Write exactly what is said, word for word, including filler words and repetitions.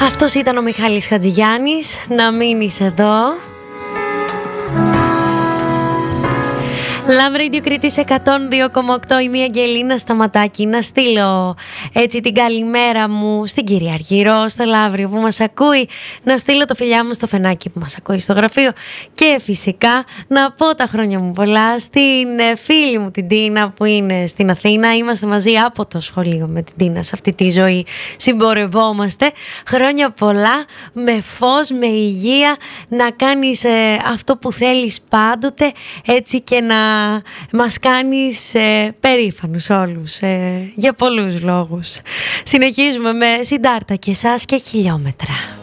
Αυτός ήταν ο Μιχάλης Χατζηγιάννης. Να μείνεις εδώ. Love Radio Κρήτης εκατόν δύο κόμμα οκτώ. Είμαι η Αγγελίνα Σταματάκη. Να στείλω έτσι την καλημέρα μου στην κυρία Αργυρό, στο Λαύριο που μας ακούει. Να στείλω το φιλιά μου στο Φενάκι που μας ακούει στο γραφείο. Και φυσικά να πω τα χρόνια μου πολλά στην φίλη μου την Τίνα που είναι στην Αθήνα. Είμαστε μαζί από το σχολείο με την Τίνα σε αυτή τη ζωή. Συμπορευόμαστε. Χρόνια πολλά, με φως, με υγεία. Να κάνεις ε, αυτό που θέλεις πάντοτε, έτσι, και να μας κάνεις ε, περήφανους όλους ε, για πολλούς λόγους. Συνεχίζουμε με Συντάρτα και εσάς και χιλιόμετρα.